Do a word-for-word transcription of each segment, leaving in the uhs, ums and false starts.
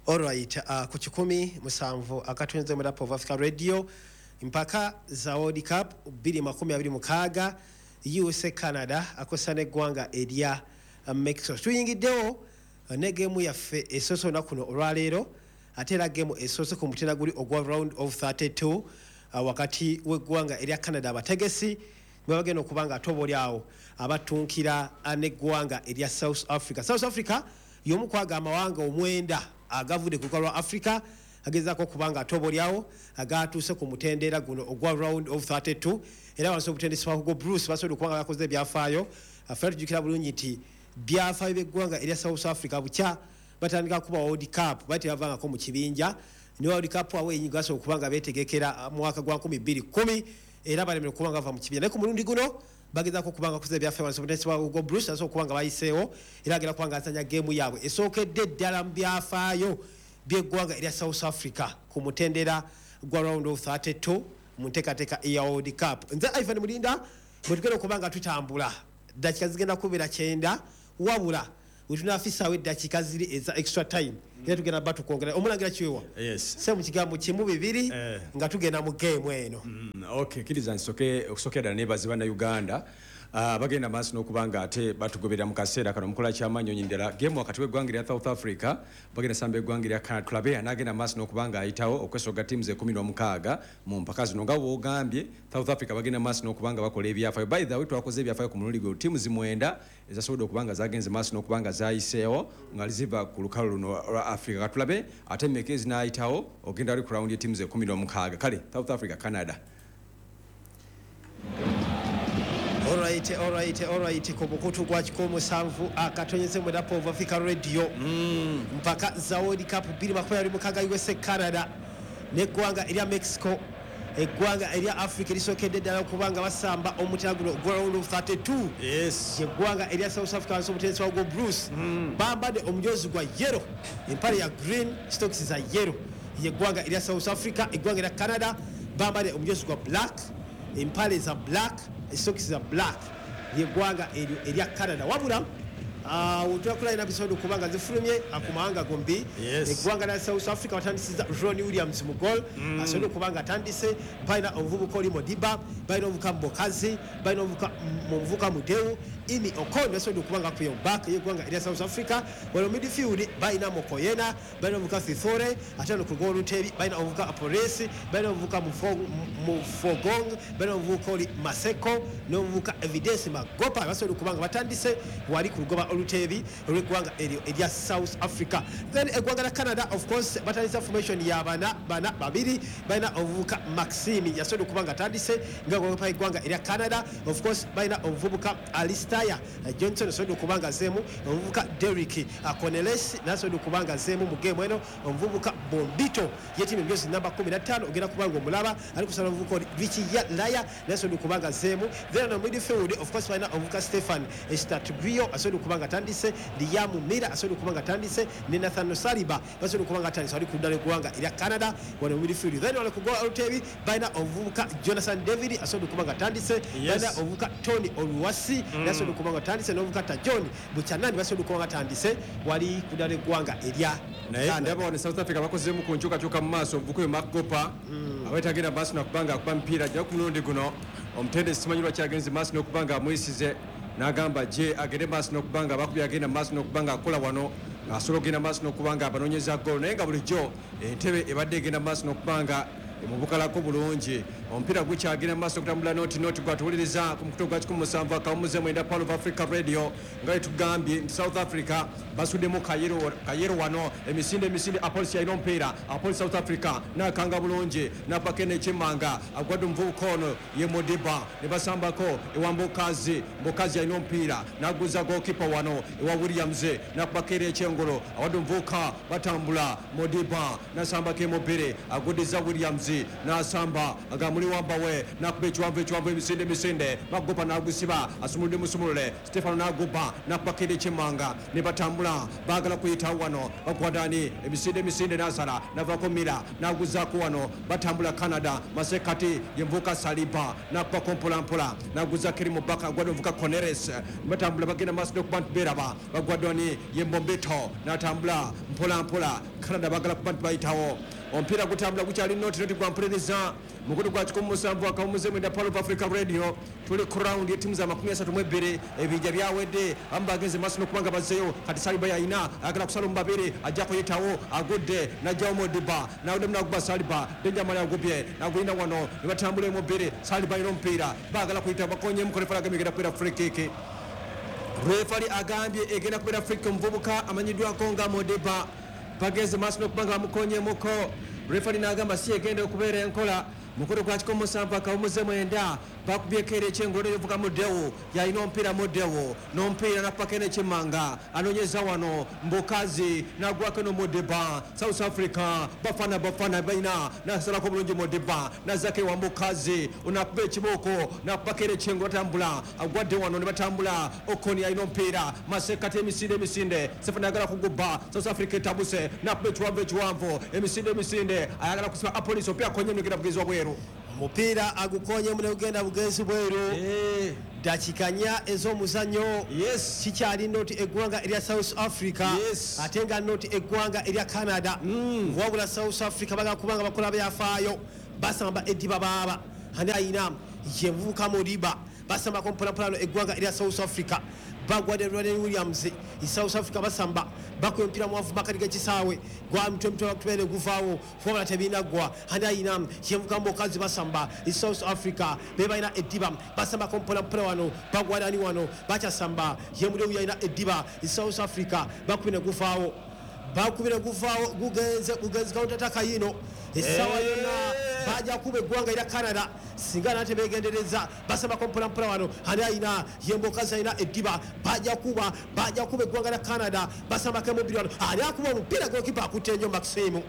Alright, uh, ku kikumi musanvu akatunze mu Rap of Africa Radio mpaka za World Cup bbiri makumi abiri mukaaga U S A Canada akosane gwanga eria uh, Mexico. Tuyingiddewo uh, ne game yaffe esoso na kuno olwaleero ate era game esoso ku mutera guli ogwa round of thirty-two uh, wakati w'eggwanga eria Canada abategesi bagenda okubanga atoboli awo abatunkira anegwanga eria South Africa. South Africa yomu kwaga amawanga omwenda agavude ku kwa Africa agezako kubanga atoboli awo agatuse ku mutendera guno ogwa round of thirty-two era wanso butendeswa ko Bruce basodo kubanga yakoze byafaayo afere jukira bulungi ti byafaayo beggwanga eria South Africa bucha batandika kuba World Cup bati yavanga ko mu kibinja ni World Cup awe yingaso kubanga betegekera mwaka gwa twelve ten era balemere kubanga va mu kibinja ne ku mulundi guno bageza ko kubanga kuze byafaayo wanso butendeswa ko Bruce aso kubanga bayiseewo era agera kubanga asanya game yabwe esokedde ddala byafaayo byegwanga eria South Africa ku mutendera gwa round of thirty-two muntekateka ya World Cup. Nze Ivan Mulinda bwetugenda kubanga tutambula dakika zigenda kubira kyenda wabula utuna afisa we dakika ziri eza extra time era tugenda batu kwongera omulangira kiwewa yes se mu kigambo kimu bibiri eh. nga tugenda mu game eno mm, okay kiriza nsoke okusokera ne baziba na Uganda Uh, bagenda maaso n'okubanga ate batugobera mu kaseera kano mukola ky'amaanyi onyindira game wakati w'eggwanga erya South Africa bagenda samba eggwanga erya Canada Clube anagenda maaso n'okubanga ayitawo okwesoga teams ekumi n'omukaaga mu mpaka zino nga bw'ogambye South Africa bagenda maaso n'okubanga bakola ebyafaayo by the way twakoze ebyafaayo ku mulundi gwe teams mwenda ezasobodde okubanga zagenze maaso n'okubanga zayiseewo nga liziva ku lukalu luno lwa Africa Clube ate mmeka ezinaayitawo ogenda wali ku round ya teams ekumi n'omukaaga kale South Africa Canada. Alright, alright, alright. Kubukutu kwa chikomo sanvu akatonyeze mu Rap of Africa Radio mm. mpaka za World Cup bbiri makumi abiri mukaaga U S A Canada neggwanga eria Mexico eggwanga eria Africa lisokedde ddala kubanga basamba omutera guno round of thirty-two yes eggwanga eria South Africa wanso omutenesi wago Bruce mm. bambadde omujozi gwa yellow empale ya green stocks za yellow yeggwanga eria South Africa eggwanga eria Canada bambadde omujozi gwa black empale za black stocks are black yegwanga eria Canada wabula ah uh, utrakula ina episode kubanga zifulumye akumanga gombi yes. egwanga na South Africa watandisiza Ronnie Williams mu goal mm. asodo kubanga tandise baina ovubu koli Modiba baina ovuka Mbokazi baina ovuka mvuka Mudeu Imi Okondo asodo kubanga kuyo back yegwanga eria South Africa walo midfield baina Mokoyena baina ovuka Thithore atano ku goal tebi baina ovuka Aporesi baina ovuka Mufogong baina ovuka koli Maseko no ovuka Evidence Magopa asodo kubanga batandise wali ku goba olutebi olwegwanga eryo erya South Africa. Then egwanga la Canada of course batandisa formation ya bana bana babiri baina ovuka Maxime yasodo kubanga tandise ngago pa egwanga erya Canada of course baina ovubuka Alistair uh, Johnson sodo kubanga zemu ovubuka Derrick Akoneles uh, nasodo kubanga zemu mu game eno ovubuka Bombito yetimu mbyozi namba kumi na tano ogera kubanga omulaba ali kusala ovubuka Richie Laya nasodo kubanga zemu. Then on midfield of course baina ovubuka Stefan Estatubio asodo kubanga tandise Liam Mira asodo kubanga tandise ne Nathan Saliba asodo kubanga tandise ali kudale kuwanga ila Canada wale midfield. Then wale kugoa Otebi baina ovubuka Jonathan David asodo kubanga tandise yes. baina ovubuka Tony Oluwasi mm. asodo kubanga tandise no ovubuka John Buchanani asodo kubanga tandise wali kudale kuwanga ila naye ndaba wane South Africa bakoze mu kunchuka chuka mu maaso ovubuka Magopa mm. awetagenda maaso nakubanga akuba mpira jja ku mulundi guno omutende simanyirwa kyagenze maaso n'okubanga amuyisize nagamba je agende maaso n'okubanga bakubya agenda maaso n'okubanga akola wano asobola okugenda maaso n'okubanga abanoonyeza gol naye nga bulijjo entebe ebadde egenda maaso n'okubanga emubukalako bulungi omupiira gukyagenda maaso okutambula noti noti gwatuwuliriza ku mukuto gwa kikumi musanvu akawumuze mwenda Power of Africa Radio nga etugambye nti South Africa basuddemu kayero kayero wano emisinde emisinde apolisi yalina omupiira apolisi South Africa nakanga bulungi napakene ekimanga agwadde omuvubuka ono ye Modiba ne basambako ewa Mbokazi Mbokazi yalina omupiira naguza goalkeeper wano ewa Williams nakubakera ekyengolo awadde omuvubuka batambula Modiba nasambako emobere aguddiza Williams nasamba agamuli wambawe nakuba ekiwanvu ekiwanvu emisinde emisinde Magopa nagusiba asumuludde musumulule Stefano naguba nakubakera ekimanga ne batambula bagala kuyitawo wano bagwadani emisinde emisinde nasala navako Mira naguzaako wano batambula Canada masekati yemvuka Saliba nakuba kompolampola naguza Kirimu Baka agwadde omuvuka Coneres batambula bagenda maaso n'okuba nti beraba bagwaddwani ye Mbombeto natambula mpolampola Canada bagala kuba bayitawo omupiira gutambula gukyali noti noti gwampuliriza mukutu gwa kikumi musanvu akawumuze mwenda Palo of Africa Radio tuli ku round y'ettiimu za makumi asatu mu ebbiri ebijja byawedde amu bagenze maaso n'okubanga bazzeyo kati Saliba yayina ayagala kusala mu babiri ajja kuyitawo agudde n'ajjawo Modiba nawuddemu n'aguba Saliba denja mali agubye n'agulina wano ne batambula emu bbiri Saliba alina omupiira baagala kuyita bakonyemu kolefala agemegera kubeera free kick refali agambye egenda kubeera free kick omuvubuka amanyiddwako nga Modiba bagenze maaso n'okubanga bamukonyemuko refali n'agamba si egenda okubeera enkola mukono gwa kikomo musanvu akawumuze mwenda bakubyeko era ekyengolo evuga Mudewo yalina omupiira Mudewo n'omupiira napaka n'ekimanga anoonyeza wano mbukazi n'agwako no Modiba South Africa bafana bafana balina nasalako bulungi Modiba nazake wa mbukazi onakuba ekibooko napaka era ekyengolo atambula agwadde wano ne batambula Okoni yalina omupiira masekati emisinde emisinde sefuna ayagala kuguba South Africa etabuse nakuba ekiwanvu ekiwanvu emisinde emisinde ayagala kusiba apolisi omupiira akonyemyegera bugezi wa bweru omupiira agukonye mune ugenda bugenzi bweru hey. dakika nnya ez'omuzannyo yes. kikyali noti eggwanga erya South Africa yes. ate nga noti eggwanga erya Canada mm. wabula South Africa baga kubanga bakola byafaayo basamba eddiba baaba ani ayina yevubuka Modiba basambako mpolampola eggwanga erya South Africa bagwadde Ronnie Williams i South Africa basamba bakuba omupiira mwavu makati g'ekisaawe gwa mutwe mutwe bakutubere guvaawo wabula tebinaggwa ani ayina yevubuka mukazi basamba i South Africa be balina eddiba basambako mpolampola wano bagwadde ani wano bakyasamba yemudewu yalina eddiba i South Africa bakubire ne guvaawo bakubire guvaawo gugenze gugenze kauntataka yino essaawa yonna bajja kuba eggwanga erya Canada singa nate begendereza basambako mpolampola wano ani ayina yembokazi alina eddiba bajja kuba bajja kuba eggwanga lya Canada basambako emubiri wano ani akuba omupiira gokipa akutte nnyo Maximu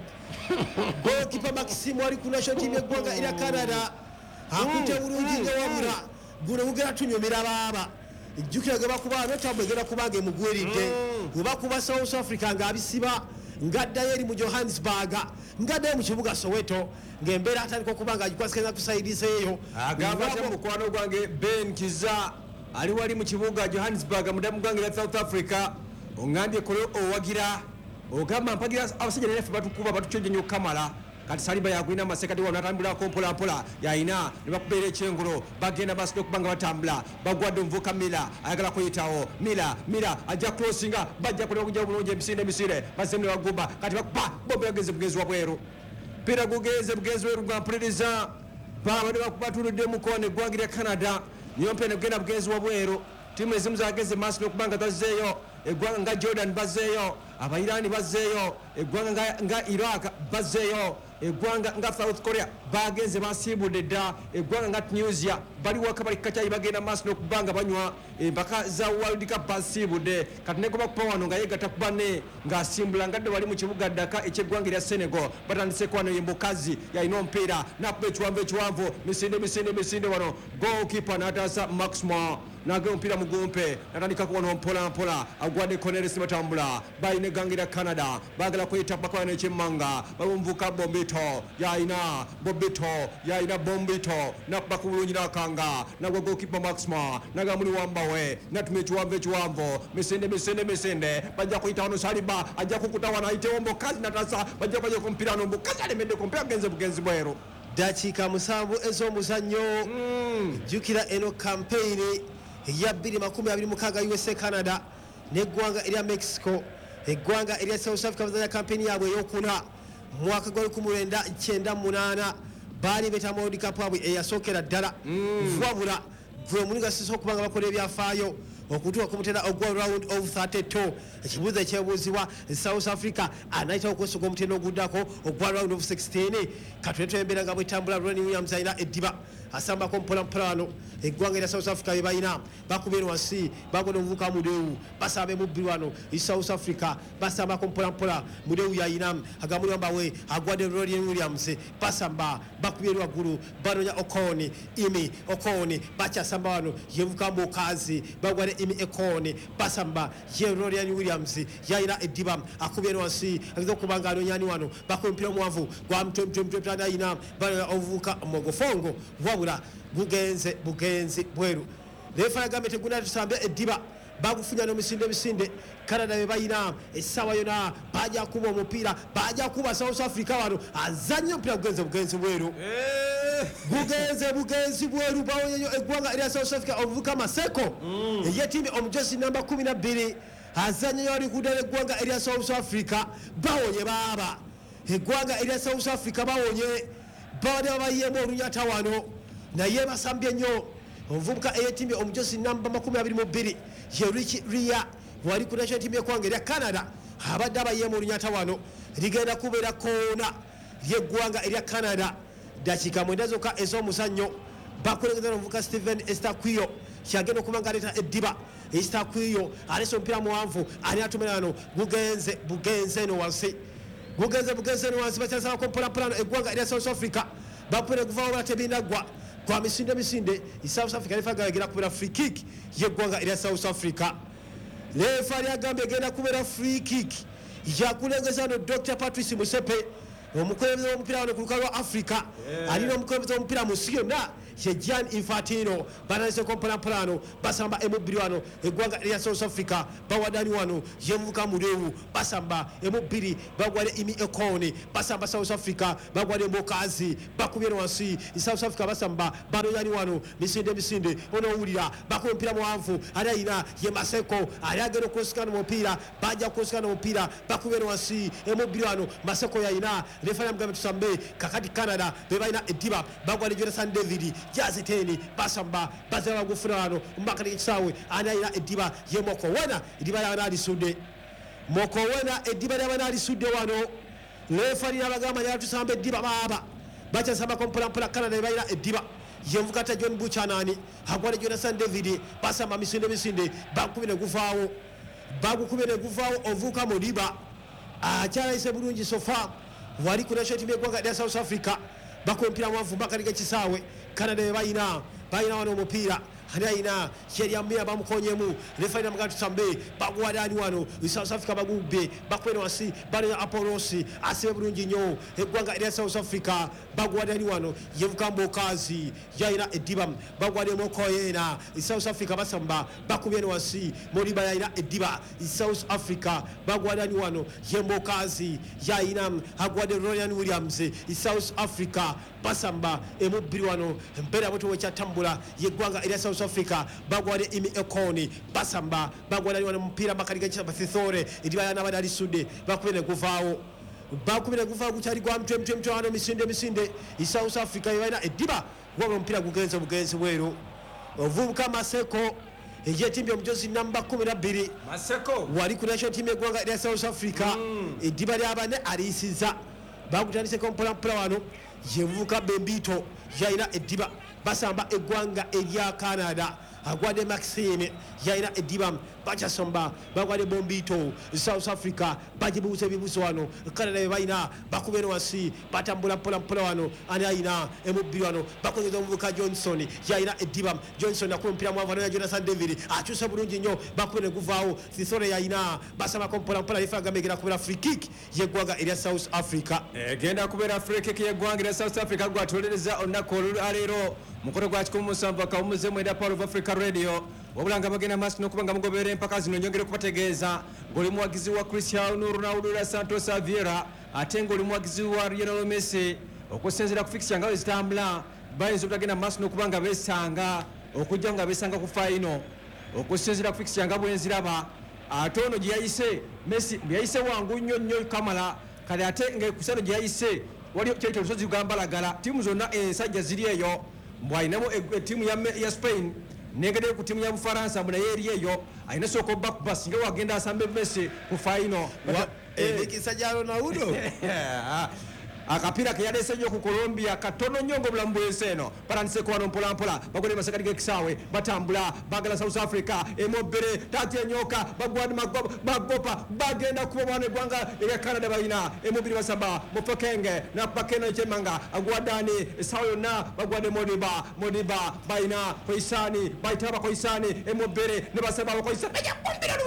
gokipa Maximu ali ku national team eggwanga erya Canada akutte bulungi ngewabula guno gugera tunyumira baaba jjukira ge bakuba notabwe egenda kubanga emugwiridde webakuba South Africa ng'abisiba ngaddayo eri mu Johannesburg ngaddayo mu kibuga Soweto ng'embeera atandika okuba nga agikwasikenga kusaidiseeyo agamba ate mukwano gwange Ben Kiza ali wali mu kibuga Johannesburg mudamu gwange ya South Africa ongambye kole owagira ogamba mpagira abasajja nefe batukuba batukyonje nnyo Kamala kati Saliba yagulina amasekati wano atambulako mpolampola yayina ne bakubeera ekyengolo bagenda basito okubanga batambula bagwadde omuvuka Mila ayagala kuyitawo Mila Mila ajja crossinga bajja kulema okujja bulungi emisinde emisire bazemu ne bagumba kati bakuba bombe yageze bugezi wa bweru mpira gugeze bugezi bweru gwampuliriza babadde bakubatuludde mukono eggwanga lya Canada niyo mpira negenda bugezi wa bweru tiimu ezimu zageze maaso n'okubanga zazzeeyo eggwanga nga Jordan bazzeeyo abayirani bazzeeyo eggwanga nga, nga Iraq bazzeeyo eggwanga nga South Korea bagenze basiibudde dda eggwanga nga Tunisia bali waka bali kacyayi bagenda maaso n'okubanga banywa empaka za World Cup basiibudde kati negoba kupa wano nga yegatta ku banne ng'asimbula ngadde wali mu kibuga Dakar eky'eggwanga erya Senegal batandise wano yembukazi yalina omupiira nakuba ekiwanvu ekiwanvu misinde misinde misinde wano goalkeeper n'ataasa Maxima nagera omupiira mugumpe natandikako wano mpola mpola agwadde Cornelis batambula balina eggwanga erya Canada baagala kweyita bakola n'ekyemmanga bamuvuka Bombito yalina Bobito yalina Bombito nakuba ku bulungi n'akanga nagwa goalkeeper Maxima naga muli wambawe natuma ekiwanvu ekiwanvu misinde misinde misinde bajja kuyita wano Saliba ajja kukuta wano ayitewo mbukazi natasa bajja kwaje ku mupiira no mbukazi alemedde ku mupiira genze bugenzi bweru dakiika musanvu ez'omuzannyo mm. jjukira eno campaign eya bbiri makumi abiri mukaaga U S A Canada n'eggwanga erya Mexico eggwanga erya South Africa bazanya campaign yaabwe ey'okuna mwaka gwa lukumi lwenda kyenda munaana baali betamu World Cup abwe eyasookera ddala wabula gwe muligasisa okubanga bakola ebyafaayo okutuuka ku mutera ogwa round of thirty-two ekibuuzo ekyebuuzibwa South Africa anaayitawo okwesoga omutenda oguddako ogwa round of sixteen katwetwembeera nga bwetambula Ronnie Williams alina eddiba asambako mpolampola wano eggwanga erya South Africa bye balina bakubeera wansi bagoda omuvuka Mudewu basamba emubbiri wano i South Africa basambako mpolampola Mudewu yayina agamulwambawe agwadde Ronnie Williams basamba bakubeera waggulu banonya Okoni Imi Okoni bakyasamba wano yevuka mukazi bagwadde Imi Ekoni basamba ye Ronnie Williams yayina eddiba akubeera wansi ageza okuba nga anonyani wano bakuba omupiira omuwanvu gwa mutwe mutwe mutwe tanayina banonya obuvuka Mogofongo wabula bugenze bugenzi bweru lefa yagambye teguna tusambe eddiba bagufunya n'emisinde emisinde Canada be bayina essaawa yonna bajja kuba omupiira bajja kuba South Africa wano azannya omupiira gugenze bugenzi bweru gugenze bugenzi bweru bawonyeyo eggwanga erya South Africa omuvuka Maseko eyetimbi omujosi namba kumi na bbiri azannya yali kudala eggwanga erya South Africa bawonye baaba eggwanga erya South Africa bawonye babadde babayiyemu olunyata wano naye basambye nnyo omuvubuka eyetimbi omujosi namba makumi abiri mu bbiri ye Ria wali ku national team y'eggwanga erya Canada abadde abayiyemu olunyata wano ligenda kubeera koona ly'eggwanga erya Canada dakiika mwenda zokka ez'omuzannyo bakulengeza n'omuvubuka Steven Estaquio kyagenda okuba nga aleeta eddiba Estaquio aleese omupiira muwanvu ani atumira wano gugenze bugenze eno wansi gugenze bugenze eno wansi bakyasabako mpolampolano eggwanga erya South Africa bakubeera guvaawo bala tebinaggwa kwa misinde misinde South Africa lefa agenda kubeera free kick y'eggwanga erya South Africa lefa lyagambye egenda kubeera free kick yakulengeza no Doctor Patrice Musepe omukulembeze w'omupiira wano ku lukalu lwa Africa alina omukulembeze w'omupiira mu nsi yonna ye Gian Infantino banaliseko mpolampola basamba emubbiri wano eggwanga erya South Africa bawadani wano ye muvuka mulewu basamba emubbiri bagwale Imi Ekone basamba South Africa bagwale Mbokazi bakubye wansi South Africa basamba banoyani wano misinde misinde onowulira bakuba omupiira muwanvu ali ayina ye Maseko ali agenda okusikana omupiira bajja okusikana omupiira bakubye wansi emubbiri wano Maseko yayina refana mugambe tusambe kakati Canada bebalina eddiba bagwale Jonathan David jazi teni basamba bazaba gufuna wano mbakati kisawe anayina ediba ye Moko Wena ediba ya nali sude Moko Wena ediba ya nali sude wano lefari nabagamba ya tusambe ediba baba bacha saba kompola mpola Canada bayina ediba ye mvukata John Buchanani hagwale Jonathan David basamba misinde misinde bakubine gufaawo bagukubine gufaawo ovuka modiba akyala ise bulungi sofa wali kuna shoti megwanga ya South Africa bakompira mwavu bakalika kisawe Canada bayina bayina wano omupiira ani ayina yeryamira bamukonyemu refaina mugatu sambe bagwadani wano South Africa bagubbe bakwene wansi bali Apollosi asibe bulungi nnyo eggwanga erya South Africa bagwadani wano yevuka Mbokazi yayina ediba bagwade Moko Wena South Africa basamba bakubye wansi Modiba yayina ediba South Africa bagwadani wano ye Mbokazi yayina agwade Ryan Williams South Africa basamba emubbiri wano mpera boto wekyatambula yeggwanga erya South Africa bagwade Imi Ekone basamba bagwade wano mpira bakaliga kisaba Thithore ediba yana badali sude bakubene guvaawo bakubene guvaawo kukyali gwa mtwe mtwe mtwe wano misinde misinde South Africa yana ediba wano mpira gugenze bugenze bweru ovubuka Maseko eyetimbi omujozi namba kumi na bbiri Maseko wali ku national team y'eggwanga erya South Africa ediba lyabane alisiza bakutandiseko mpolampola wano yevuka Bembito yayina ediba basamba eggwanga erya Canada agwade Maxime yayina ediba bachasamba bagwade Bombito South Africa bajibuze bibuzo wano Canada bayina bakubeno wansi batambula mpola mpola wano ani ayina emubbiri wano bakongeza omuvuka Johnson yayina ediba Johnson akumpira mwavano ya Jonathan David akyusa bulungi nnyo bakubene guvaawo Thithore yayina basamba mpola mpola ifaga megera kubera free kick yeggwanga erya South Africa egenda kubera free kick yeggwanga erya South Africa gwatolereza olunaku olwaleero mukono gwa kikumi musanvu akawumuze mwenda Power of Africa Radio wabulanga bagenda maaso n'okubanga mugobera empaka zino nyongere kubategeeza ng'oli muwagizi wa Cristiano Ronaldo da Santos Aveira ate ng'oli muwagizi wa Lionel Messi okusinziira ku fixture nga zitambula bayinza obutagenda maaso n'okubanga beesanga okujja nga beesanga ku final okusinziira ku fixture nga bwenziraba ate ono gye yayise Messi bwe yayise wangu nnyo nnyo Kamala kale ate ng'ekusano gye yayise waliyo kyali olusozi lugambalagala ttiimu zonna ensajja ziri eyo mbwayinamu ettiimu ya Spain negede ku timu ya Bufaransa muna yeri eyo ayina soko back pass nga wagenda asambe Messi ku final ebikisa jya Ronaldo akapira ke yalese nyo ku Colombia katono nyongo bulamu bwenseno parandise ko wano mpola mpola bagole masakati ge kisawe batambula bagala South Africa emobere tatie nyoka bagwani magopa magopa bagenda kuba bwana gwanga ya Canada bayina emobiri basaba mufokenge na pakeno chemanga agwadani sawo na bagwade Modiba Modiba bayina koisani bayitaba koisani emobere ne basaba koisani ya kumbira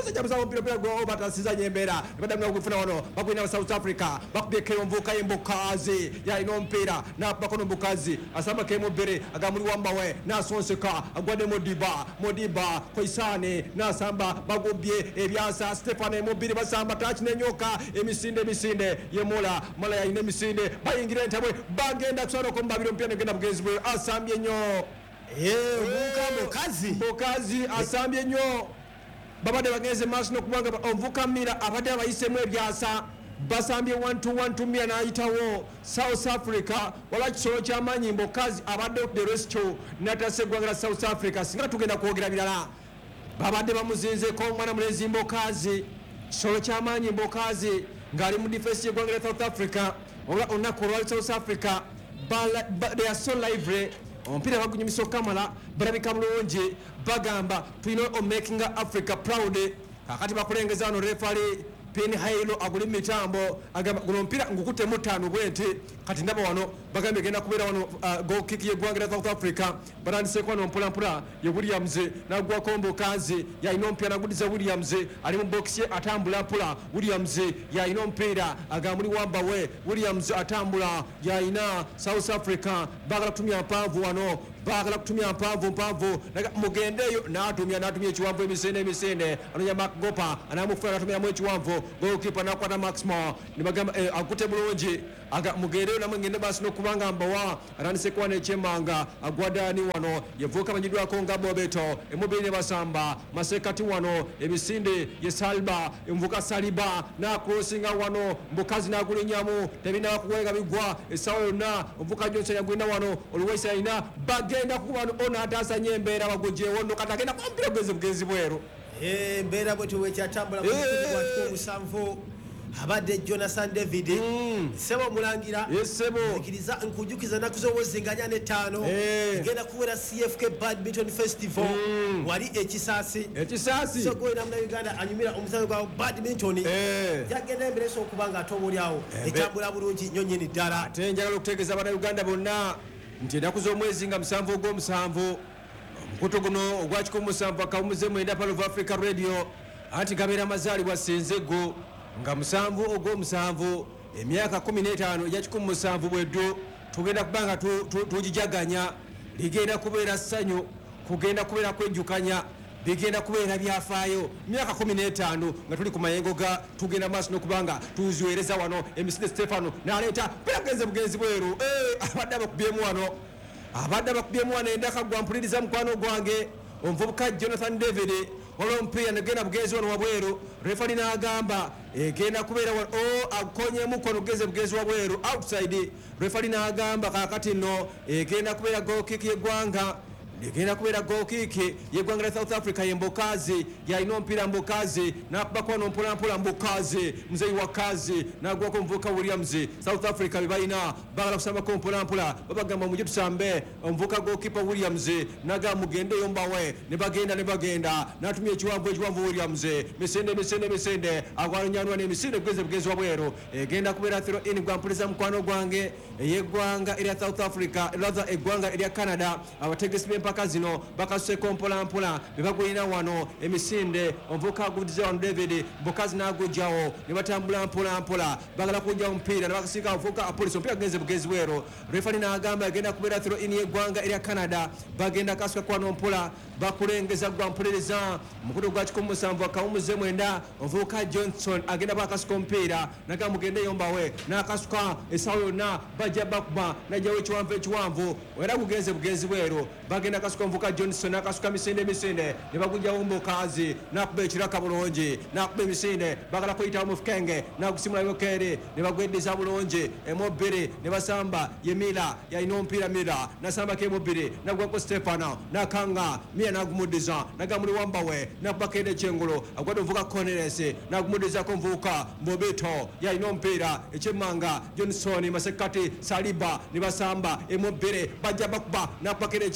musajja musanvu mpira mpira gwo batasiza nyembera badamna okufuna wano bakwina South Africa bakubye kero mvuka embukazi ya ino mpira na bakono mbukazi asamba kemo bere agamuli wambawe na sonseka agwade Modiba Modiba koisane na samba bagobye ebyasa Stefano Mobile basamba touch nenyoka emisinde emisinde yemola mala ya ine misinde bayingire ntabwe bagenda kusana ko mbabiro mpira negenda bugenzi bwe asambye nyo eh muka mukazi mukazi asambye nyo babade bageze maso no kubanga omvuka mira abade abayisemu ebyasa basambye one two one two mia na itawo South Africa wala kisolo kya manyimbo kazi abade the rescue natase gwangala South Africa singa tugenda kwogera bilala babade bamuzinze ko mwana mulezi mbokazi kisolo kya manyimbo kazi ngali mu defense gwangala South Africa wala onako wala South Africa but, but they are so lively ompira bagunyimiso kamala barabika bulungi bagamba tulina o making Africa proud akati bakulengeza no referee Pini hailo aguli mitambo agamba guno mpira ngukute mutano bwente kati ndaba wano bagambe genda kubera wano uh, goal kick ye gwangera South Africa barandise kwa no mpula mpula ye Williams na gwa kombo kazi ya ino mpira nagudiza Williams ali mu box ye atambula mpula Williams ya ino mpira agamuli wamba we Williams atambula ya ina South Africa bagala kutumia mpavu wano bagala kutumia mpavu mpavu mugendeyo natumia natumia chiwamvu emisende emisende anonya Makopa anamufuna natumia mwe chiwamvu goalkeeper nakwata Maximo nibagamba eh, akute bulungi aga mugereyo namwe ngende basi no kubanga mbawa aranise kwane chemanga agwadani wano yevuka banyidwa ko ngabo beto emubine basamba masekati wano emisinde yesalba emvuka saliba na crossinga wano mbukazi na kulinyamu tebina kuwega bigwa esawo na mvuka jonse yagwina wano always ina bagenda kubano ona atasa nyembera baguje wondo katagenda kompira bweze bwezi bwero eh mbera bwetu wechatambula ku kwa musanvu abade Jonathan David mm. sebo mulangira yesebo ikiriza nkujukiza nakuzowozinganya ne tano hey. Ngenda kuwera C F K Badminton Festival mm. wali ekisasi ekisasi so go namna Uganda anyumira omusango kwa badminton eh jagenda mbere so kubanga atobuli awo etambula bulungi nyonyeni dala atenjala okutegeza bana Uganda bonna ntenda kuzomwezi nga musanvu go musanvu mkuto guno ogwachiko musanvu akawumuze mwenda pa Love Africa Radio ati kabera mazali bwa senzego nga musanvu ogo musanvu emyaka kumi n'etaano yachiko musanvu bwedo tugenda kubanga tujijaganya ligenda kubeera sanyu kugenda kubeera kwenjukanya bigenda kubeera byafaayo myaka kumi n'etaano nga tuli ku mayengo ga tugenda maaso n'okubanga tuziwereza wano emisinde Stefano n'aleeta bulagenze bugenzi bweru eh abadde abakubyemu wano abadde abakubyemu wano endaka gwampuliriza mukwano gwange omuvubuka Jonathan David olompia negenda bugenzi wano wabweru referee n'agamba egenda kubeera o akonyemu kono geze bugenzi wabweru outside referee n'agamba kakati no egenda kubeera goal kick y'eggwanga egenda kubeera goal kick y'eggwanga South Africa yembokazi yalina omupiira mbokazi nakubakono mpola mpola mbokazi muzeyi wa kazi nagwako omuvubuka Williams South Africa bebalina bagala kusambako mpola mpola babagamba muje tusambe omuvubuka goalkeeper Williams naga mugende yombawe ne bagenda ne bagenda natumye ekiwanvu ekiwanvu Williams misende misende misende agwalunyanwa ne misende gweze bugezi wabwero egenda kubeera throw in gwampuliza mukwano gwange eyeggwanga erya South Africa rather eggwanga erya Canada abategesi b'empaka zino bakasuse kompola mpola bebagwina wano emisinde omuvubuka agudiza wano David mbokazi n'agujjawo ne batambula mpola mpola bagala kujja omupiira ne bakasiika avubuka apolisi omupiira genze bugezi bwero referee n'agamba agenda kubeera throw in y'eggwanga erya Canada bagenda kasuka kwano mpola bakulengeza gwa mpuliriza mukudo gwa kikomo musanvu akawumuze mwenda omuvubuka Johnson agenda bakasuka omupiira naga mugende yombawe n'akasuka esawo yonna bajja bakuba najjawo ekiwanvu ekiwanvu era gugenze bugenzi bwero bagenda kasuka omuvubuka Johnson n'akasuka misinde misinde ne bagujjawo mbokazi n'akuba ekiraka bulungi n'akuba emisinde bagala kuyitawo mufukenge n'agusimula yokere ne bagweddiza bulungi emobbiri ne basamba yemira yalina omupiira mira nasamba kemobbiri nagwako Stefano nakanga mia nagumudiza nagamuli wambawe nakubakende chengolo agwado mvuka Cornelius nagumudiza ko mvuka Mbobeto yalina omupiira ekyemmanga Johnson masekati Saliba ne basamba emobbiri bajja bakuba nakubakende chengolo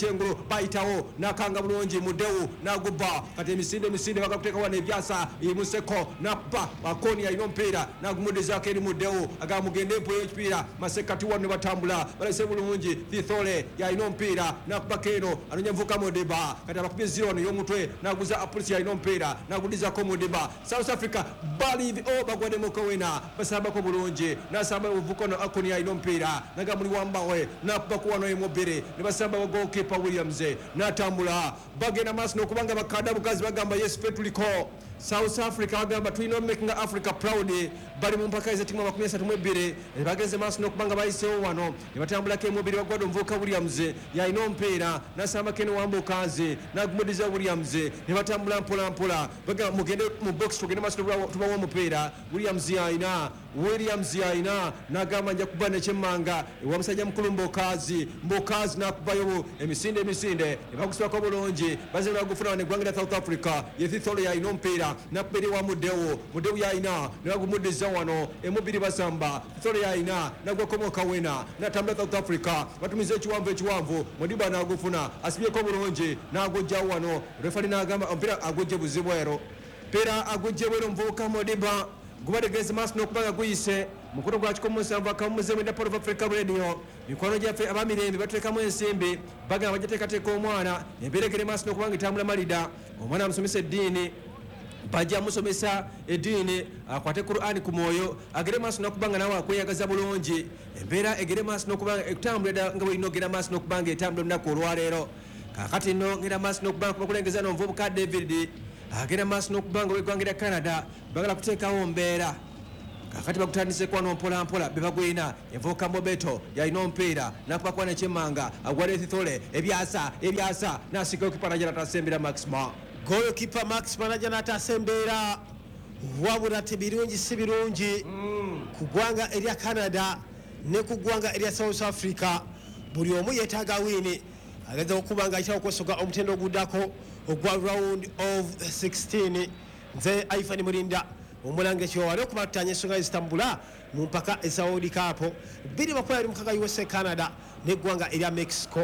bayitawo nakanga bulungi Mudewu naguba kati emisinde emisinde bakakuteeka wano ebyasa Museko nakuba akoni yalina omupiira nagumuddizako eri Mudewu agamugende empuyo y'ekipiira masekati wano ne batambula balese bulungi Thithole yalina omupiira nakuba keno anonya nvuka Modiba kati abakubye zero wano y'omutwe naguza Apulisi yalina omupiira naguddizako Modiba South Africa balive o bagwadde mukowena basambako bulungi nasamba obuvuko no akoni yalina omupiira nagamuli wambawe nakuba kuwano emubiri ne basamba wa goalkeeper Williams natambula bagenda maaso n'okubanga bakada bugazi bagamba yes fe tuliko South Africa bagamba tulina making Africa proud bali mu mpaka ez'ettiimu makumi asatu mu ebbiri bagenze maaso n'okubanga bayiseewo wano ne batambulako emubiri wagwadde omuvubuka Williams yalina omupiira nasamba kene wambukazi nagumudiza Williams ne batambula mpola mpola bagamba mugende mu box tugende maaso tubawo omupiira Williams yalina Williams yalina nagamba nja kuba nekyemmanga ewa musajja mukulu Mbokazi Mbokazi nakubayo emisinde emisinde ne bagusibako bulungi baze bagufuna ne gwanga South Africa ye Thithole yalina omupiira nakubiri wa Mudewu Mudewu yalina ne bagumuddiza wano emubiri basamba Thithole yalina nagwako Kawena natambula South Africa batumiza ekiwanvu ekiwanvu Modiba nagufuna asibyeko bulungi nagujja wano refali nagamba omupiira agujje buzibu ero pera agujje bwero mvuka Modiba gubategeze maaso n'okubanga guyise mukono gwa kikomo musanvu akamuze mwenda Port of Africa Radio mikono gyaffe abamirembe bateekamu ensimbi bagamba bajateekateeka omwana embeeregere maaso n'okubanga etambula malida omwana amusomesa eddiini bajja musomesa eddiini akwate Qur'ani ku mwoyo agere maaso n'okubanga nawe akweyagaza bulungi embeera egere maaso n'okubanga etambula nga bwe inogera maaso n'okubanga etambula olunaku olwaleero kakati nno ngera maaso n'okubanga kubakulengeza n'omuvubuka David agenda maaso n'okubanga w'eggwanga lya Canada bagala kuteekawo mbeera kakati bakutandise kwano mpola mpola bebagwina envuka Mobeto yalina omupiira nakuba kwana ekyemmanga agwala Thithole ebyasa ebyasa nasigayo kipa najja natasembera Maxima goyo kipa Maxima najja natasembera wabula tebirungi si birungi ku ggwanga erya Canada ne ku ggwanga erya South Africa buli omu yeetaaga wini ageza okuba nga ayitawo okwesoga omutendo oguddako ogwa round of sixteen nze Aifani Mulinda omulange kyowale okuba tutanya ensonga ezitambula mu mpaka eza World Cup bbiri makumyabiri mukaaga U S A Canada n'eggwanga erya Mexico.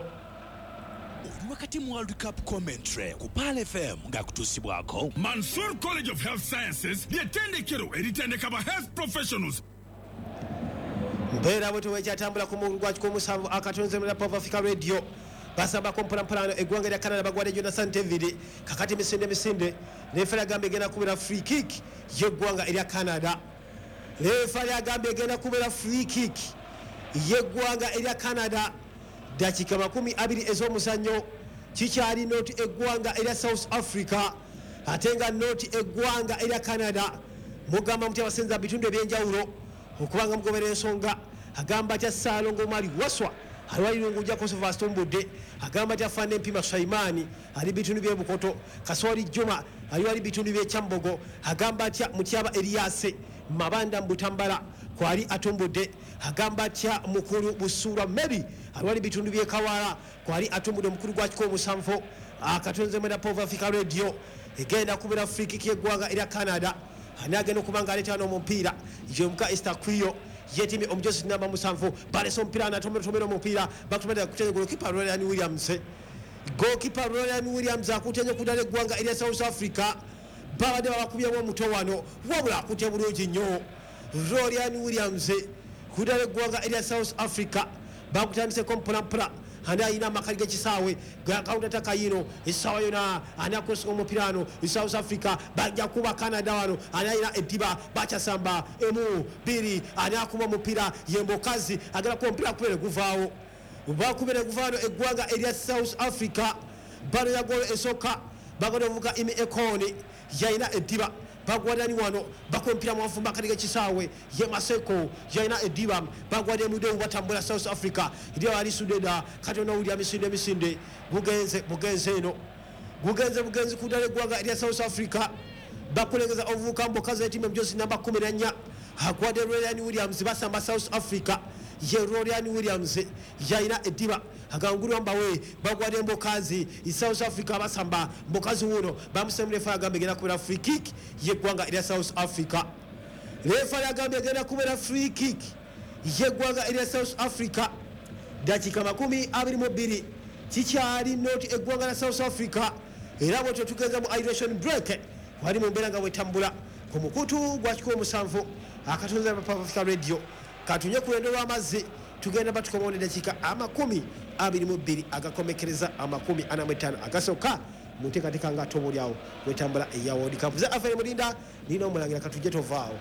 Oli wakati mu World Cup commentary ku Pal F M nga kutuusibwako Mansour College of Health Sciences ly'ettendekero eritendeka ba health professionals. Mbeera bwe tewekyatambula ku mugulu gwa kikomo musanvu akatonze mu Port of Africa Radio basamba kompola mpolano eggwanga lya Canada bagwadde Jonathan David kakati misinde misinde refa yagamba egenda kubera free kick yeggwanga erya Canada refa yagamba egenda kubera free kick yeggwanga erya Canada dakika makumi abiri ez'omuzannyo kikyali noti eggwanga erya South Africa ate nga noti eggwanga erya Canada mugamba muti abasenza bitundu ebyenjawulo okubanga mugobera ensonga agamba atya Saalongo Mali waswa alwalirunguja Kosovo Stombudde agamba ati afaana empima Swaimani ali bitundu by'ebukoto Kaswali Juma ali wali bitundu by'ekyambogo agamba atya Mutyaba Eliase Mabanda Mbutambala kwali atumbudde agamba atya mukulu Busuura Mary ali wali bitundu by'ekawala kwali atumbudde omukulu gwa kikomo musanvu akatonze mwenda Port of Africa Radio egenda kubera free kick yeggwanga erya Canada ani agenda okuba nga aleeta n'omupiira yemuka Esther Kwiyo yetimi omujosi namba musanvu balesa omupiira anatomera omupiira bakutumira kutenye golokipa Ryan Williams goalkeeper Ryan Williams akutenye kudala eggwanga erya South Africa babadde babakubyamu omuto wano wabula akutye bulungi nnyo Ryan Williams kudala eggwanga erya South Africa bakutandiseko mpolampola ani ayina amakali g'ekisaawe gakawuntataka yino essaawa yona ani akozesa omupiira ano South Africa bajja kuba Canada wano ani ayina eddiba bakyasamba emu bbiri ani akuba omupiira yembokazi agala kuba omupiira akubere guvaawo bakubere guvaano eggwanga erya South Africa bano yagolo esooka bagenda omuvuga Imi Ekoni yayina eddiba bagwadani wano bakompira mwafu makali g'ekisaawe ye Maseko yayina eddiba bagwadde Mudewu batambula South Africa ndiyo ali Sudeda Katonda William misinde misinde bugenze bugenze eno bugenze bugenze kudala eggwanga erya South Africa bakulengeza obuvuka mbokazi etimu emjosi namba kumi na nnya agwadde Ryan Williams basamba South Africa ye Ryan Williams yayina eddiba agangulwa mbawe bagwadde mbokazi South Africa basamba mbokazi wuno bamusemule fa agambe gena kubera free kick yeggwanga erya South Africa refa agambe gena kubera free kick yeggwanga erya South Africa dakika makumi abiri mu bbiri kikyali not eggwanga la South Africa era bwetyo tugenza mu hydration break wali mu mbeera nga bwetambula ku mukutu gwa kikumi musanvu akatonze Papa Africa Radio katunye ku lwendo lw'amazzi tugenda batukomawo eddakiika amakumi abiri mu bbiri agakomekereza amakumi ana mu etaano agasooka mu nteekateeka nga ate oboolyawo bwetambula eya World Cup ze afere mulinda nina omulangira katujje tovaawo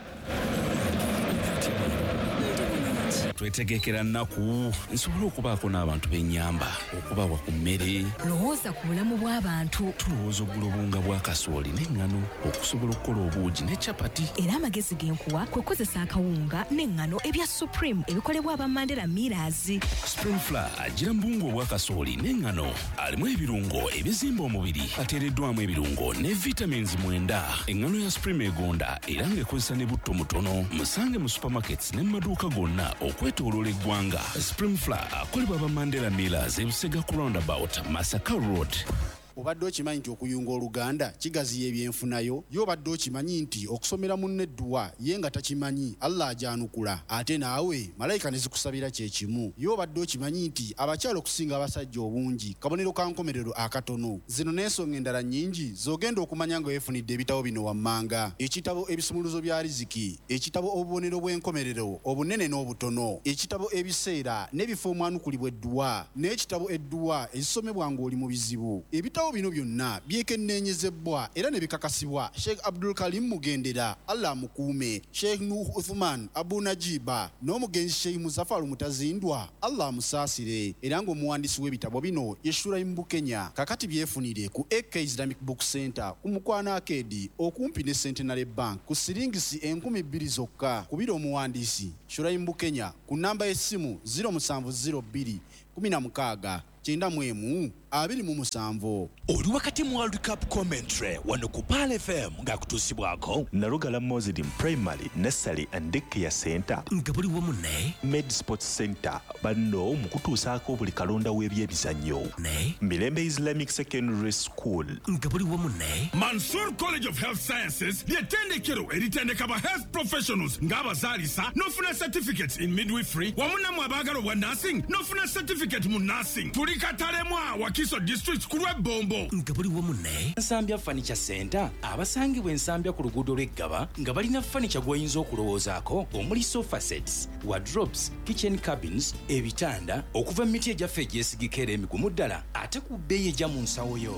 twetegekera nnaku nsobola okubaako n'abantu b'ennyamba okubawa ku mmere lowooza ku bulamu bw'abantu tulowooza oggula obunga bwa kasooli n'eŋŋano okusobola okukola obuugi ne capati era amagezi genkuwa kwe kukozesa akawunga n'eŋŋano ebya Supreme ebikolebwa aba Mandela Millers. Spring Flour agira mbungu obwa kasooli n'eŋŋano alimu ebirungo ebizimba omubiri ateereddwamu ebirungo ne vitamins mwenda. Eŋŋano ya Supreme egonda era ng'ekozesa ne butto mutono musange mu supermarkets ne mu maduuka gonna okwetooloola eggwanga. Spring Flour akolebwa aba Mandela Millers e Busega ku roundabout Masaka Road. Obadde okimanyi nti okuyunga oluganda kigaziya ebyenfunayo yo obadde okimanyi nti okusomera munne edduwa ye nga takimanyi Allah ajanukula ate naawe malayika ne zikusabira kye kimu yo obadde okimanyi nti abakyala okusinga abasajja obungi kabonero ka nkomerero akatono zino n'ensonga endala nnyingi zogenda okumanya nga weefunidde ebitabo bino wammanga ekitabo ebisumuluzo bya riziki ekitabo obubonero bw'enkomerero obunene n'obutono ekitabo ebiseera n'ebifo omwanukulibwa edduwa n'ekitabo edduwa ezisomebwa ng'oli mu bizibu ebitabo bino byonna byekenneenyezebwa era ne bikakasibwa Sheikh Abdul Karim Mugendera Allah mukuume Sheikh Nuh Uthman Abu Najiba n'omugenzi Sheikh Muzaffar Mutazindwa Allah musaasire era ng'omuwandiisi w'ebitabo bino Yeshura mu Kenya kakati byefunire ku A K Islamic Book Center ku Mukwana Arcade okumpi ne Centenary Bank ku siringisi enkumi bbiri zokka kubira omuwandiisi Shura mu Kenya ku namba y'essimu zero seven zero two kumi na mukaaga kyenda mu emu abiri mu musanvu. Oli wakati mu World Cup commentary wano ku Pal F M nga kutuusibwako Nalugala Muslim Primary Nursery and Daycare Center nga buli wamu ne Med Sports Center banno mu kutuusaako buli kalonda w'ebyebizannyo ne Mirembe Islamic Secondary School nga buli wamu ne Mansour College of Health Sciences ly'ettendekero eritendeka ba health professionals ng'abazaalisa n'ofuna certificates in midwifery wamu namwe abaagala obwa nursing n'ofuna certificate mu nursing tuli katalemwa Wakiso District ku lw'Ebombo nga buli wamu ne Nsambya Furniture Center abasangibwa ensambya ku luguudo lw'Eggaba nga balina furniture gw'oyinza okulowoozaako omuli sofa sets, wardrobes, kitchen cabins, ebitanda okuva mu miti egyaffe egyesigika era emigumu ddala ate ku bbeeyi ejja mu nsawo yo.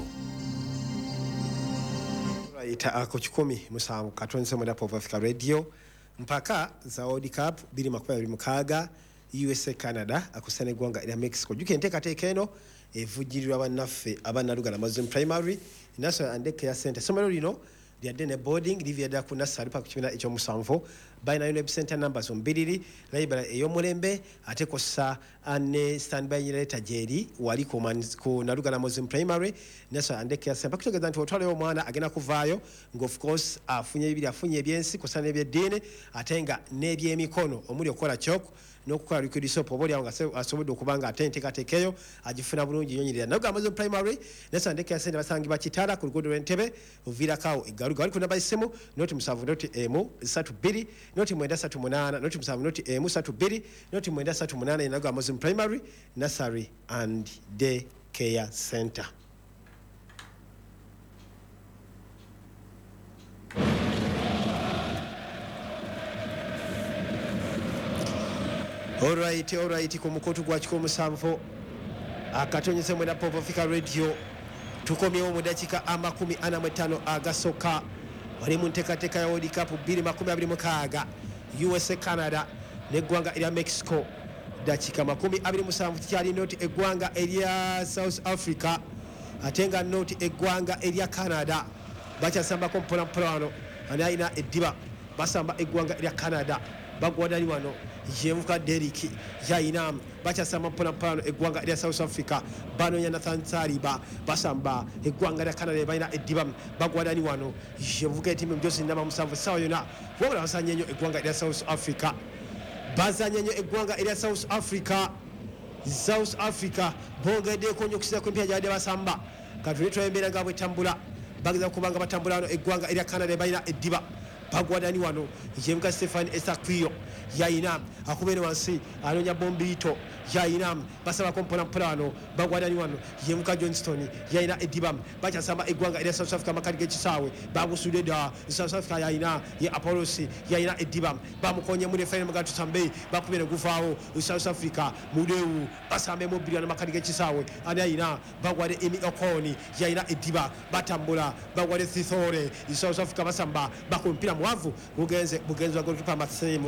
Right, ako kikumi musanvu katonze mu Papa Africa Radio mpaka za World Cup biri makumi abiri mukaaga U S A Canada akusana eggwanga erya Mexico juke enteekateeka eno evujjirirwa bannaffe abanalugala Muslim Primary National and Daycare Center somero lino lyadde ne boarding livyadda ku nursery park kibiina ekyomusanvu balina ino center numbers ombiriri library ey'omulembe ate kossa ne standby generator gyeri wali ku nalugala Muslim Primary National and Daycare Center kutegeeza nti otwaleyo omwana agenda kuvaayo nga of course afunye ebibiri afunye ebyensi kossa n'ebyeddiini ate nga n'ebyemikono omuli okukola kyoko n'okukola liquid soap oba olyawo nga asobodde okubanga ate enteekateekeyo agifuna bulungi nyonyerera naye Muslim Primary National and Daycare Center basangibwa Kitala ku luguudo lw'Entebbe oviirakawo eggaluga wali ku namba y'essimu noti musanvu noti emu satu bbiri noti mwenda satu munaana noti musanvu noti emu satu bbiri noti mwenda satu munaana yenaga Muslim Primary Nursery and Daycare Center. Alright, alright, ku mukutu gwa kikumi musanvu akatonyeze mu Papa Africa Radio tukomyewo mu dakiika amakumi ana mu etaano agasooka wali mu nteekateeka ya World Cup bbiri makumi abiri mukaaga U S A Canada n'eggwanga erya Mexico dakiika makumi abiri musanvu kikyali noti eggwanga erya South Africa ate nga noti eggwanga erya Canada bakyasambako mpola mpola wano ani alina eddiba basamba eggwanga erya Canada bagwadali wano yemuka Deriki yainam bakyasamba mpola mpola eggwanga erya South Africa banonya Nathan Saliba basamba eggwanga erya Canada balina eddiba bagwadani wano yemuka etimu Josi Nama musanvu sawa yona wabula basanye nnyo eggwanga erya South Africa bazanye nnyo eggwanga erya South Africa South Africa bongeddeko nnyo okusinza ku mpya gyabadde basamba kati twembeera nga bwetambula bageza kubanga batambula wano eggwanga erya Canada balina eddiba bagwadani wano yemuka Stefan Estakwiyo yaina akubene wansi anonya Bombito yaina basaba kompona plano bagwadani wano yemuka Johnston yaina Edibam bacha samba egwanga ere South Africa makarige chisawe bagusude da South Africa yaina ye Apollosi yaina Edibam bamukonye muri final magatu sambe bakubene gufaawo South Africa mudeu basambe mobili na makarige chisawe anaina bagwade Emi Okoni yaina Ediba batambula bagwade Thithore South Africa basamba bakumpira mwavu bugenze bugenze wa goalkeeper Maximo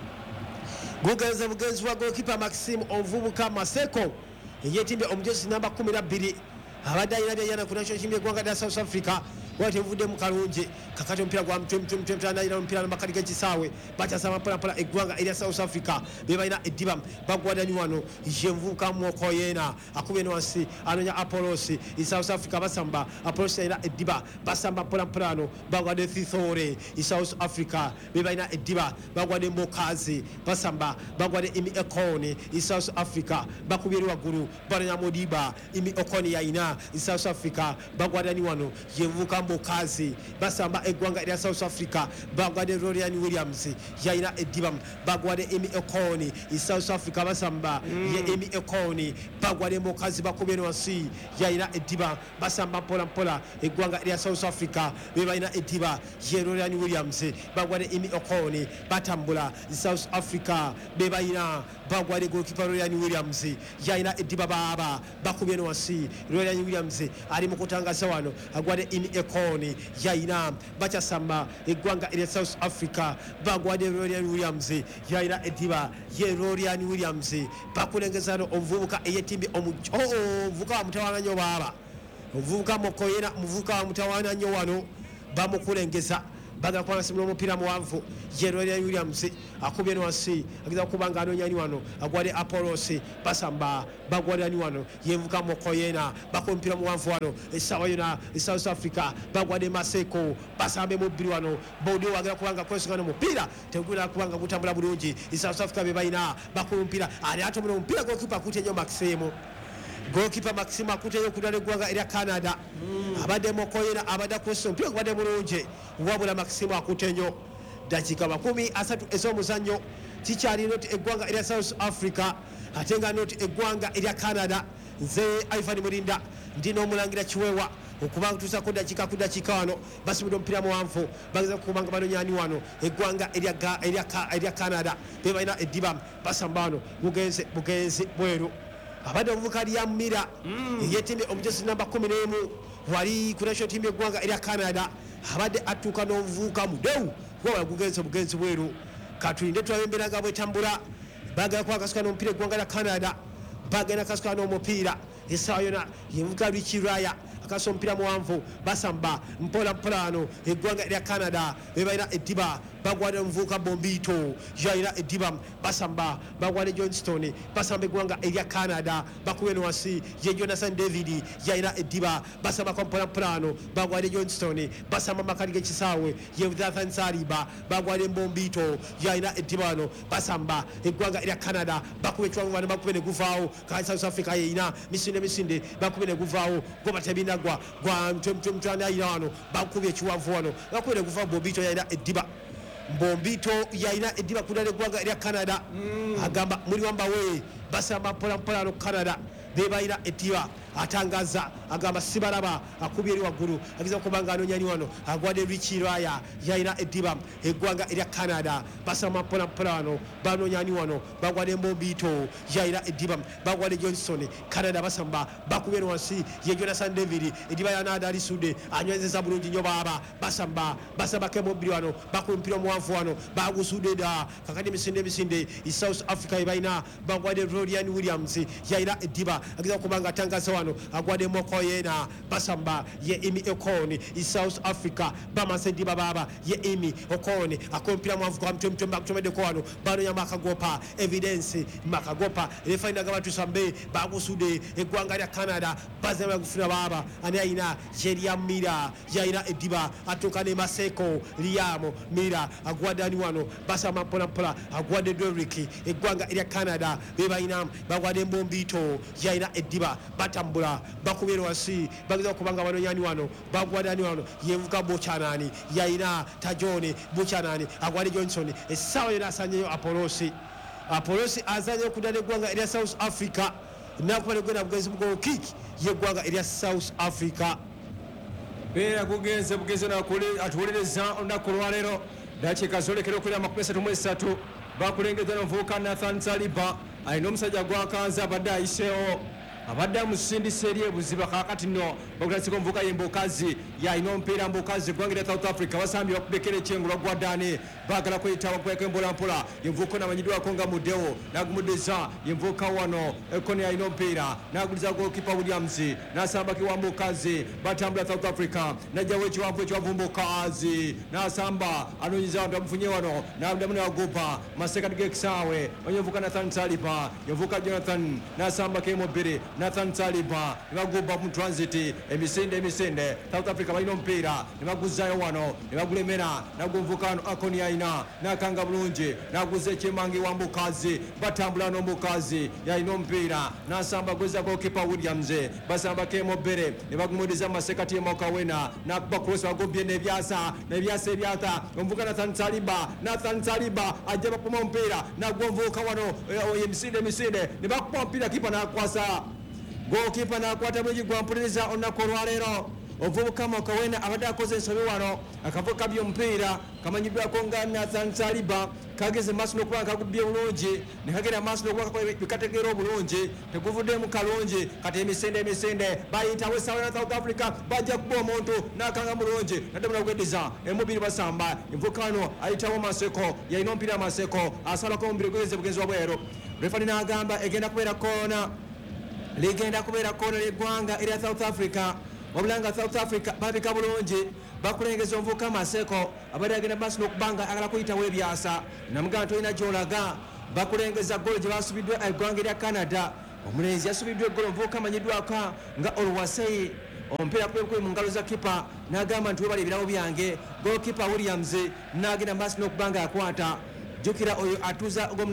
Gugenze bugenzi wa goalkeeper Maxime Ovubuka Maseko yetimbe omujosi namba kumi na bbiri abadayina byayana ku national team y'eggwanga lya South Africa wati mvudde mu kalungi kakati omupiira gwa mtwemtwemtwemtwandayina omupiira n'amakarige kisaawe bakyasaba mpolapola eggwanga erya South Africa be balina eddiba bagwadani wano yenvubuka mwoko yeena akubye wansi anonya Apollos i South Africa basamba Apollos alina eddiba basamba mpolampolano bagwadde Thithore i South Africa be balina eddiba bagwadde Mbokazi basamba bagwadde Emi Ekoni i South Africa bakubye waggulu banonya Modiba Emi Okoni yayina i South Africa bagwadani wano yenvubuka Mbokazi basamba eggwanga erya South Africa bagwadde Rorian Williams yayina eddiba bagwadde Emi Ekoni i South Africa basamba mm. ye Emi Ekoni bagwadde Mbokazi bakubye wansi yayina eddiba basamba mpola mpola eggwanga erya South Africa be balina eddiba ye Rorian Williams bagwadde Emi Ekoni batambula South Africa be balina bagwadde goalkeeper Rorian Williams yayina eddiba baba bakubye wansi Rorian Williams ali mu kutangaza wano agwadde Emi Ekoni yayina bakyasamba eggwanga erya South Africa bagwadde Rorian Williams yayina eddiba ye Rorian Williams bakulengeza no omuvubuka eyetimbi omuvubuka wa mutawana nnyo baba omuvubuka mokoyena omuvubuka wa mutawana nnyo wano bamukulengeza baga kwa simu omupiira muwanvu ye Rorian Williams akubye wansi agiza kubanga anonyani wano agwade Apollos basamba bagwade ani wano yenvuka mokoyena bakompira muwanvu wano esawa yona South Africa bagwade Maseko basambe mubiri wano bodi wagira kubanga kwesingana mupira tegula kubanga gutambula bulungi South Africa be bayina bakompira ali ato muno mupira gokipa kutenyo Maximo goalkeeper Maximo akuteyo kudale gwanga erya Canada mm. abade mokoyena abada question pia gwade bulungi wabula Maximo akutenyo dakika makumi asatu ez'omuzannyo kikyali noti eggwanga erya South Africa atenga noti eggwanga erya Canada nze Ivan Mulinda ndino omulangira kiwewa okubanga tusa ku dakika ku dakika wano basibudde omupiira muwanvu bageza kubanga banonyani wano eggwanga erya erya erya Canada be balina eddiba basamba wano bugenze bugenze bweru abadde omuvubuka lya Mira mm. yetimbe omujosi namba kumi n'emu wali ku national team y'eggwanga erya Canada abadde atuuka n'omuvubuka mudeu wabula gugenze bugenzi bweru katulinde tulabemberanga bwetambula bagala kwakasuka n'omupiira eggwanga lya Canada bagenda kasuka n'omupiira esawa yona yemuvubuka Lwikiraya akasa omupiira muwanvu basamba mpola mpolano eggwanga erya Canada be balina eddiba bagwadde omuvubuka Bombito yayina eddiba basamba bagwadde Johnston basamba eggwanga erya Canada bakubye wansi ye Jonathan David yayina eddiba basamba kwa mpola mpolano bagwadde Johnston basamba makali g'ekisaawe ye Jonathan Saliba bagwadde Bombito yayina eddiba wano basamba eggwanga erya Canada bakubye ekiwanvu bano bakubye ne guvaawo kandi South Africa yeyina misinde misinde bakubye ne guvaawo goba tebina gwa gwa mtwemtwemtwana yayina wano bakubye ekiwanvu wano bakubye ne guvaawo Bombito yayina eddiba Bombito yayina eddiba kudala eggwanga erya Canada mm. agamba muri wamba we basamba mpola mpola no Canada be balina eddiba atangaza agamba sibalaba akubye eri waggulu agiza kubanga anonyani wano agwadde Lwikiraya yayina eddiba eggwanga erya Canada basamba mpola mpola wano banonyani wano bagwadde Bombito yayina eddiba bagwadde Johnston Canada basamba bakubye wansi ye Jonathan David eddiba yanada alisude anywezeza bulungi nnyo baba basamba basamba kemobiri wano bakumpira omuwanvu wano bagusude da kakati misinde misinde i South Africa ebalina bagwadde Rorian Williams yayina eddiba agiza kubanga atangaza wano agwadde mokoyena basamba ye Emi Ekoni i South Africa bamasedi baba ye Emi Ekoni akompira mwavu kwa mtumtu mbakutomede kwa wano bano ya makagopa evidence makagopa refaina gaba tusambe bagusude eggwanga lya Canada bazema gufuna baba anayina Jeria Mira yayina eddiba atukane Maseko Liamo Mira agwadde ani wano basamba mpola mpola agwadde Derrick eggwanga lya Canada bebayina bagwadde Bombito yaina eddiba batambula bakubira wasi bageza kubanga banonyani wano bagwadani wano yevuka Buchanan yaina Tajoni Buchanan agwali Johnson esawa yona asanyeyo Apolosi Apolosi azanye okudana eggwanga erya South Africa nakuba gwena bugezi bwo kick yeggwanga erya South Africa beera kugenze bugenze nakuli atuwuliriza olunaku lwaleero dakiika zolekera okulira amakumi asatu mu esatu bakulengeza n'omuvubuka Nathan Saliba alina omusajja gwakanza abadde ayiseewo abadde amusindisa eri ebuziba kakati nno bakutasika omuvubuka ye Mbukazi yalina omupiira Mbukazi eggwanga erya South Africa basambye bakubekera ekyengo lwagwaddaani baagala kweyitawo kweka empolampola yemuvubuka namanyiddwako nga Mudewo nagumuddeza yemuvubuka wano ekoni yalina omupiira naguliza gokipa Williams nasambaki wa Mbukazi batambula South Africa najjawo ekiwanvu ekiwanvu Mbukazi nasamba anonyeza abantu bamufunye wano nabuddamu newagupa masekati gekisaawe onyemuvubuka Nathan Saliba yemuvubuka Jonathan nasambako emubiri Nathan Saliba nebaguba mu transit emisinde emisinde South Africa balina omupiira nebaguzayo wano nebagulemera nagumvukano akoni yaina nakanga bulungi naguza ekyemangi wa Mbukazi batambula n'Omukazi yalina omupiira nasamba gweza gokipa Williams basamba kemobere nebagumudiza masekati emokawena nakuba cross bagobye nebyasa nebyasa ebyata omuvuka Nathan Saliba Nathan Saliba ajja bakuma omupiira nagumvuka wano emisinde emisinde nebakupa omupiira kipa nakwasa gokipa nakwata bwegi gwampuliriza olunaku olwaleero ovubuka Mokawena abadde akoze ensobi wano akavuka by'omupiira kamanyiddwako nga Nathan Saliba kageze maaso n'okuba kagubye bulungi ne kagenda maaso n'okuba bikategeera obulungi teguvuddemu kalungi kati emisinde emisinde bayitawo essaawa ya South Africa bajja kuba omuntu nakanga mulungi naddemu nagweddiza emubiri basamba envukano ayitawo Maseko yalina omupiira Maseko asalako omubiri gweze bugenzi wa bweru refani n'agamba egenda kubeera koona ligenda kubeera koona ly'eggwanga erya South Africa wabulanga South Africa babika bulungi bakulengeza omuvubuka Maseko abadde agenda maaso n'okubanga agala kuyitawo ebyasa namugamba tolina gy'olaga bakulengeza golo gye basubiddwa eggwanga erya Canada omulenzi yasubiddwa eggolo omuvubuka amanyiddwako nga Olwasei omupiira kwekwe mu ngalo za kipa n'agamba nti webala ebirawo byange gokipa Williams n'agenda maaso n'okubanga akwata jjukira oyo atuuza